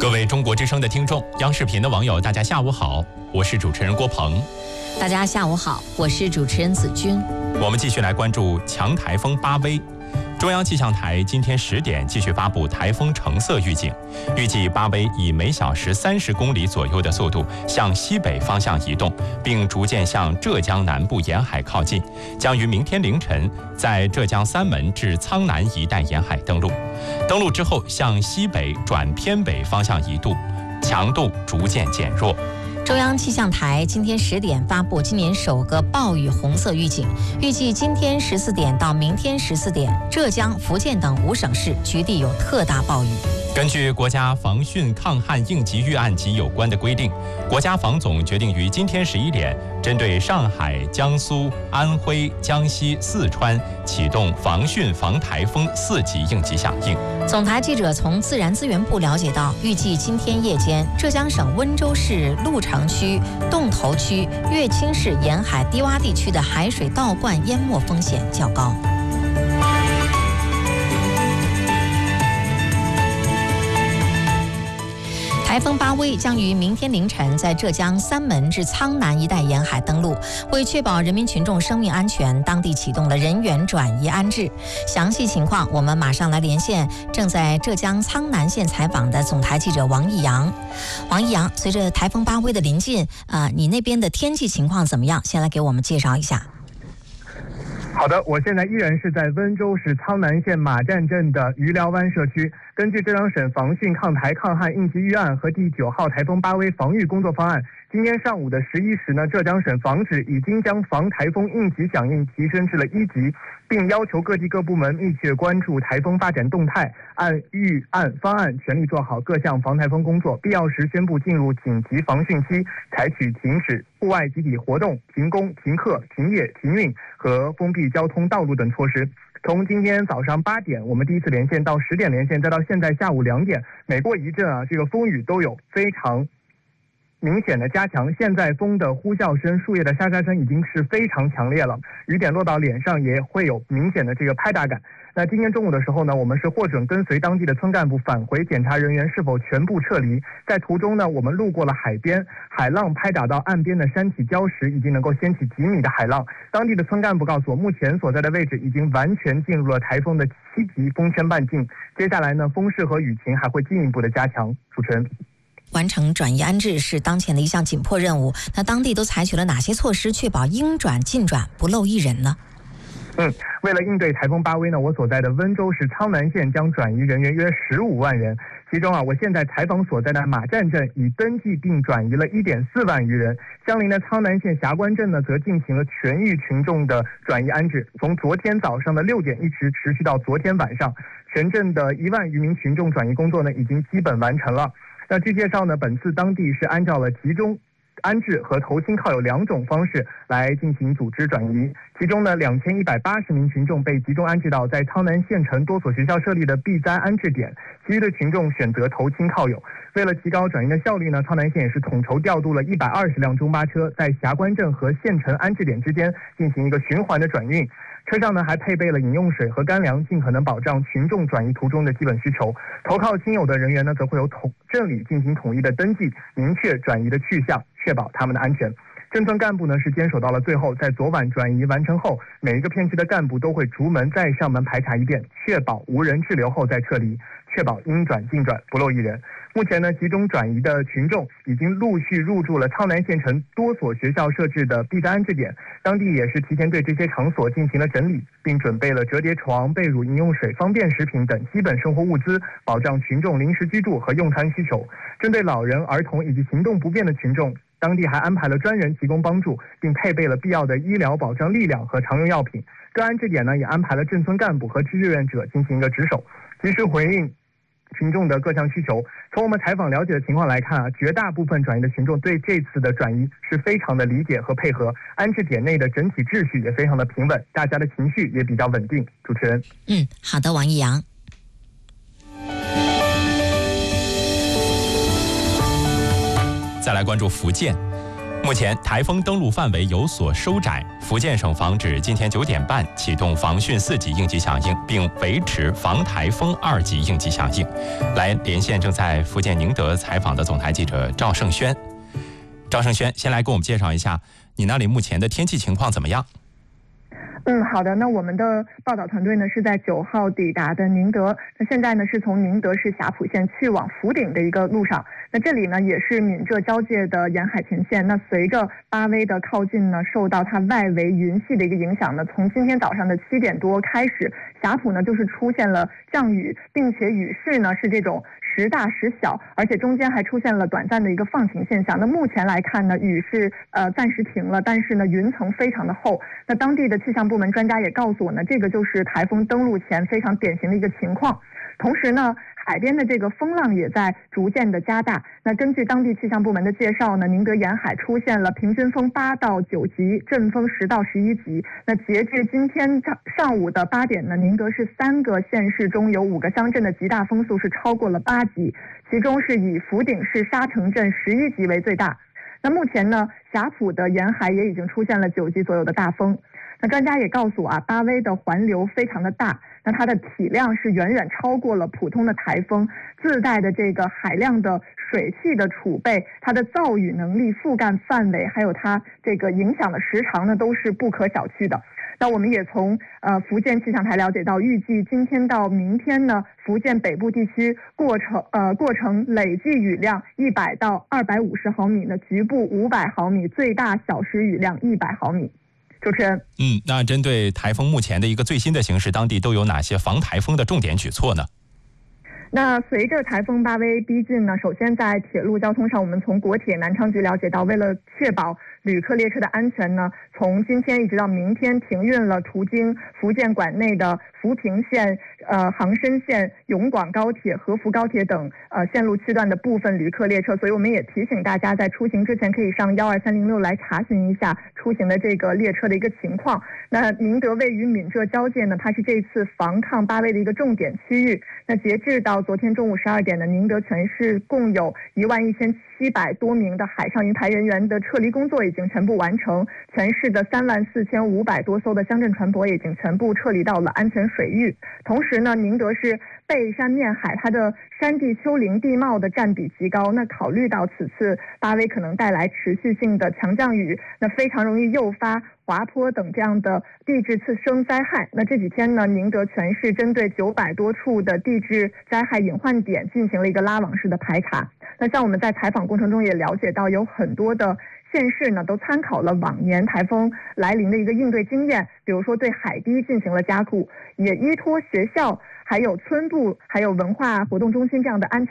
各位中国之声的听众，央视频的网友，大家下午好，我是主持人郭鹏。 大家下午好，我是主持人子君。 我们继续来关注强台风巴威。中央气象台今天10点继续发布台风橙色预警，预计巴威以每小时30公里左右的速度向西北方向移动，并逐渐向浙江南部沿海靠近，将于明天凌晨在浙江三门至苍南一带沿海登陆。登陆之后向西北转偏北方向移动，强度逐渐减弱。 中央气象台今天10点发布今年首个暴雨红色预警，预计今天14点到明天14点，浙江、福建等5省市局地有特大暴雨。 根据国家防汛抗旱应急预案及有关的规定，国家防总决定于今天11点，针对上海、江苏、安徽、江西、四川启动防汛防台风4级应急响应。 总台记者从自然资源部了解到，预计今天夜间，浙江省温州市鹿城区、洞头区、乐清市沿海低洼地区的海水倒灌淹没风险较高。台风巴威将于明天凌晨在浙江三门至苍南一带沿海登陆，为确保人民群众生命安全，当地启动了人员转移安置。详细情况，我们马上来连线正在浙江苍南县采访的总台记者王毅阳。王毅阳，随着台风巴威的临近，你那边的天气情况怎么样？先来给我们介绍一下。 好的，我现在依然是在温州市苍南县马站镇的余寮湾社区。根据浙江省防汛抗台抗旱应急预案和第9号台风巴威防御工作方案，今天上午的11时呢，浙江省防指已经将防台风应急响应提升至了1级，并要求各地各部门密切关注台风发展动态，按预案方案全力做好各项防台风工作，必要时宣布进入紧急防汛期，采取停止户外集体活动、停工、停课、停业、停运和封闭交通道路等措施。从今天早上8点我们第一次连线到10点连线，再到现在下午2点，每过一阵这个风雨都有非常明显的加强。现在风的呼啸声、树叶的沙沙声已经是非常强烈了，雨点落到脸上也会有明显的这个拍打感。那今天中午的时候呢，我们是获准跟随当地的村干部返回检查人员是否全部撤离。在途中呢，我们路过了海边，海浪拍打到岸边的山体礁石，已经能够掀起几米的海浪。当地的村干部告诉我，目前所在的位置已经完全进入了台风的7级风圈半径。接下来呢，风势和雨情还会进一步的加强。主持人。 完成转移安置是当前的一项紧迫任务，那当地都采取了哪些措施，确保应转尽转，不漏一人呢？ 为了应对台风巴威呢，我所在的温州市苍南县将转移人员约15万人，其中我现在采访所在的马站镇已登记并转移了1.4万余人，相邻的苍南县霞关镇呢，则进行了全域群众的转移安置，从昨天早上的6点一直持续到昨天晚上，全镇的1万余名群众转移工作呢，已经基本完成了。那据介绍呢，本次当地是按照了集中安置和投亲靠友2种方式来进行组织转移，其中呢2180名群众被集中安置到在苍南县城多所学校设立的避灾安置点，其余的群众选择投亲靠友。为了提高转移的效率呢，苍南县也是统筹调度了120辆中巴车，在霞关镇和县城安置点之间进行一个循环的转运。车上呢还配备了饮用水和干粮，尽可能保障群众转移途中的基本需求。投靠亲友的人员呢，则会由镇里进行统一的登记，明确转移的去向，确保他们的安全。镇村干部呢是坚守到了最后，在昨晚转移完成后，每一个片区的干部都会逐门再上门排查一遍，确保无人滞留后再撤离，确保应转尽转，不漏一人。目前呢，集中转移的群众已经陆续入住了苍南县城多所学校设置的避灾安置点，当地也是提前对这些场所进行了整理，并准备了折叠床、被褥、饮用水、方便食品等基本生活物资，保障群众临时居住和用餐需求。针对老人、儿童以及行动不便的群众，当地还安排了专人提供帮助，并配备了必要的医疗保障力量和常用药品。各安置点呢，也安排了镇村干部和志愿者进行一个值守，及时回应群众的各项需求。从我们采访了解的情况来看绝大部分转移的群众对这次的转移是非常的理解和配合，安置点内的整体秩序也非常的平稳，大家的情绪也比较稳定。主持人。 好的，王毅阳。 再来关注福建。 目前台风登陆范围有所收窄，福建省防指今天9点半启动防汛4级应急响应，并维持防台风2级应急响应。来连线正在福建宁德采访的总台记者赵胜轩。赵胜轩，先来给我们介绍一下你那里目前的天气情况怎么样？ 好的。那我们的报道团队呢是在9号抵达的宁德，那现在呢是从宁德市霞浦县去往福鼎的一个路上。那这里呢也是闽浙交界的沿海前线。那随着巴威的靠近呢，受到它外围云系的一个影响呢，从今天早上的7点多开始，霞浦呢就是出现了降雨，并且雨势呢是这种时大时小，而且中间还出现了短暂的一个放晴现象。那目前来看呢，雨是暂时停了，但是呢云层非常的厚。那当地的气象部门专家也告诉我呢，这个就是台风登陆前非常典型的一个情况。同时呢，海边的这个风浪也在逐渐的加大。那根据当地气象部门的介绍呢，宁德沿海出现了平均风8到9级，阵风10到11级。那截至今天上午的8点呢，宁德市3个县市中有5个乡镇的极大风速是超过了8级，其中是以福鼎市沙城镇11级为最大。那目前呢，霞浦的沿海也已经出现了9级左右的大风。那专家也告诉我巴威的环流非常的大，那它的体量是远远超过了普通的台风，自带的这个海量的水汽的储备，它的造雨能力、覆盖范围，还有它这个影响的时长呢，都是不可小觑的。那我们也从福建气象台了解到，预计今天到明天呢，福建北部地区过程累计雨量100到250毫米，呢局部500毫米，最大小时雨量100毫米。主持人， 那针对台风目前的一个最新的形势，当地都有哪些防台风的重点举措呢？ 那随着台风巴威逼近呢，首先在铁路交通上，我们从国铁南昌局了解到，为了确保旅客列车的安全呢，从今天一直到明天停运了途经福建管内的福平线、杭深线、永广高铁、合福高铁等线路区段的部分旅客列车。所以我们也提醒大家，在出行之前可以上12306来查询一下出行的这个列车的一个情况。那宁德位于闽浙交界呢，它是这次防抗巴威的一个重点区域。那截至到昨天中午12点呢，宁德全市共有11700多名的海上鱼排人员的撤离工作已经全部完成，全市的34500多艘的乡镇船舶已经全部撤离到了安全水域。同时呢，宁德是背山面海，它的山地丘陵地貌的占比极高。那考虑到此次巴威可能带来持续性的强降雨，那非常容易诱发滑坡等这样的地质次生灾害。那这几天呢，宁德全市针对900多处的地质灾害隐患点进行了一个拉网式的排查。那像我们在采访过程中也了解到，有很多的县市呢都参考了往年台风来临的一个应对经验，比如说对海堤进行了加固，也依托学校、还有村部、还有文化活动中心这样的安全